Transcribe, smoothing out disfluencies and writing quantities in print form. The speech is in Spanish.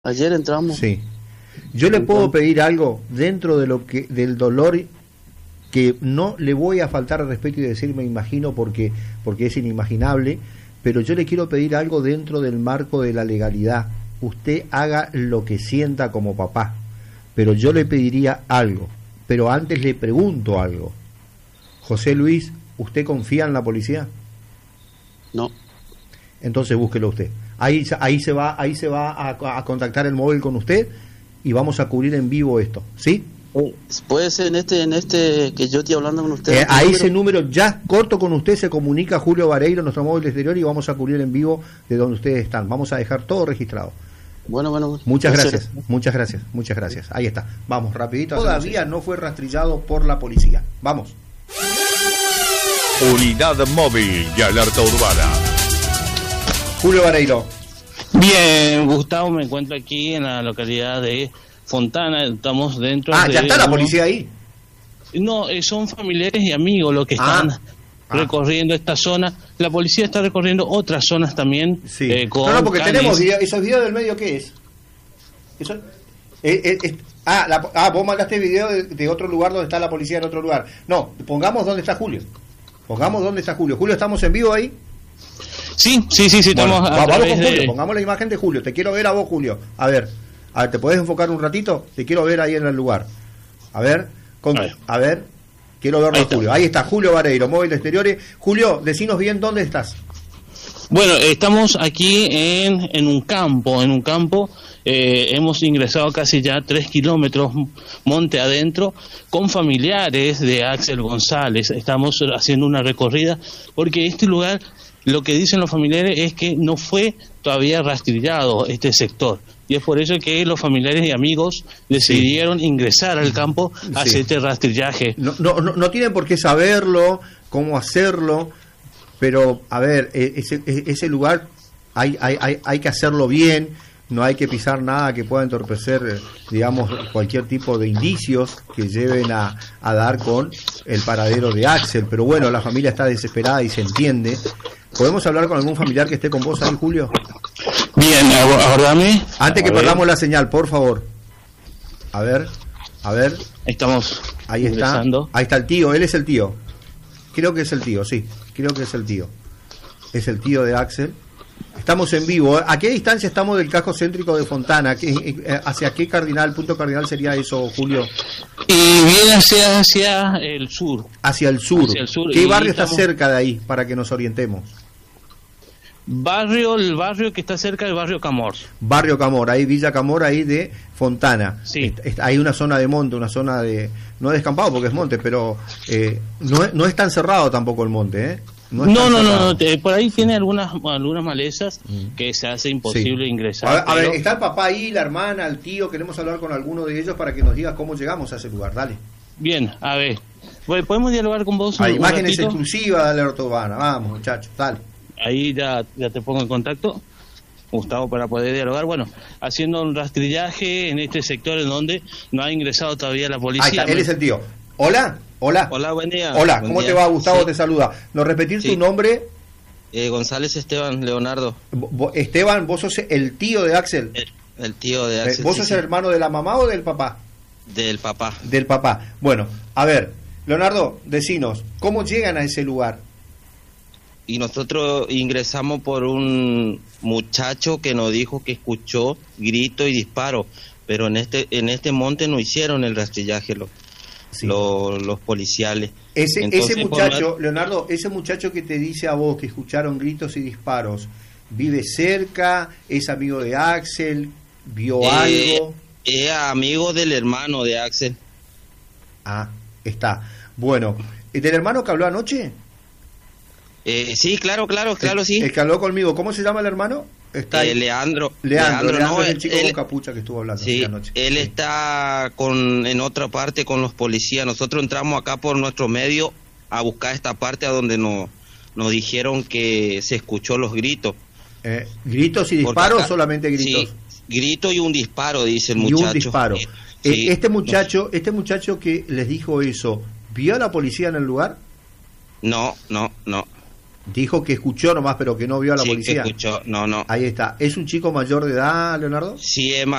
Ayer entramos. Sí. Yo le puedo pedir algo dentro de lo que del dolor, que no le voy a faltar al respeto y decir me imagino porque es inimaginable, pero yo le quiero pedir algo dentro del marco de la legalidad. Usted haga lo que sienta como papá, pero yo le pediría algo, pero antes le pregunto algo. José Luis, ¿usted confía en la policía? No. Entonces búsquelo usted. Ahí se va a contactar el móvil con usted y vamos a cubrir en vivo esto, ¿sí? Puede ser en este que yo estoy hablando con usted. A ese número ya corto con usted se comunica Julio Vareiro, nuestro móvil exterior, y vamos a cubrir en vivo de donde ustedes están. Vamos a dejar todo registrado. Bueno. Muchas gracias. Ahí está. Vamos, rapidito. Todavía no fue rastrillado por la policía. Vamos. Unidad móvil y alerta urbana. Julio Vareiro. Bien, Gustavo, me encuentro aquí en la localidad de Fontana. Estamos dentro de... ¿Ya está la policía ahí? No, son familiares y amigos los que están recorriendo esta zona. La policía está recorriendo otras zonas también. Sí. No, porque tenemos esos videos del medio. ¿Qué es? Eso, vos mandaste video de otro lugar donde está la policía en otro lugar. No, pongamos dónde está Julio. Julio, ¿estamos en vivo ahí? Sí, estamos vamos con Julio, pongamos la imagen de Julio. Te quiero ver a vos, Julio. A ver, ¿te podés enfocar un ratito? Te quiero ver ahí en el lugar. A ver, quiero verlo a Julio. Ahí está, Julio Vareiro, móvil exteriores. Julio, decinos bien dónde estás. Bueno, estamos aquí en un campo. Hemos ingresado casi ya 3 kilómetros monte adentro con familiares de Axel González. Estamos haciendo una recorrida porque este lugar, lo que dicen los familiares es que no fue todavía rastrillado este sector. Y es por eso que los familiares y amigos decidieron ingresar al campo a hacer este rastrillaje. No tienen por qué saberlo, cómo hacerlo, pero a ver, ese lugar hay que hacerlo bien. No hay que pisar nada que pueda entorpecer, digamos, cualquier tipo de indicios que lleven a dar con el paradero de Axel. Pero bueno, la familia está desesperada y se entiende. ¿Podemos hablar con algún familiar que esté con vos ahí, Julio? Bien, aguardame. Antes que perdamos la señal, por favor. A ver. Estamos ahí ingresando. Ahí está el tío, él es el tío. Creo que es el tío, sí. Es el tío de Axel. Estamos en vivo. ¿A qué distancia estamos del casco céntrico de Fontana? ¿Hacia qué punto cardinal sería eso, Julio? Y viene hacia el sur. Hacia el sur. ¿Qué barrio está cerca de ahí para que nos orientemos? El barrio que está cerca del barrio Camor. Barrio Camor, ahí Villa Camor, ahí de Fontana. Sí. Hay una zona de monte, una zona de... No de descampado porque es monte, pero no es tan cerrado tampoco el monte, ¿eh? No, por ahí tiene algunas malezas que se hace imposible ingresar. A ver, está el papá ahí, la hermana, el tío, queremos hablar con alguno de ellos para que nos digas cómo llegamos a ese lugar, dale. Bien, a ver, ¿podemos dialogar con vos? Hay imágenes exclusivas de Alerta Urbana, vamos muchachos, dale. Ahí ya te pongo en contacto, Gustavo, para poder dialogar. Bueno, haciendo un rastrillaje en este sector en donde no ha ingresado todavía la policía. Ahí está, él es el tío. Hola, buen día. Hola, ¿cómo te va? Gustavo te saluda. ¿Nos repetir tu nombre? González Esteban Leonardo. Esteban, ¿vos sos el tío de Axel? El tío de Axel. ¿Vos sos el hermano de la mamá o del papá? Del papá. Del papá. Bueno, a ver, Leonardo, decinos, ¿cómo llegan a ese lugar? Y nosotros ingresamos por un muchacho que nos dijo que escuchó grito y disparo, pero en este monte no hicieron el rastrillaje los policiales. Ese muchacho, Leonardo, ese muchacho que te dice a vos que escucharon gritos y disparos, ¿vive cerca? ¿Es amigo de Axel? ¿Vio algo? Es amigo del hermano de Axel. Está. Bueno, ¿del hermano que habló anoche? Sí, claro, sí. El que habló conmigo, ¿cómo se llama el hermano? Está Leandro no, es el chico con capucha que estuvo hablando anoche. Él está en otra parte con los policías. Nosotros entramos acá por nuestro medio a buscar esta parte a donde nos dijeron que se escuchó los gritos. ¿Gritos y disparos o solamente gritos? Sí, grito y un disparo, dice el muchacho. Y un disparo. Sí, este muchacho que les dijo eso, ¿vio a la policía en el lugar? No. Dijo que escuchó nomás, pero que no vio a la Sí, policía. que escuchó, no. Ahí está. ¿Es un chico mayor de edad, Leonardo? Sí,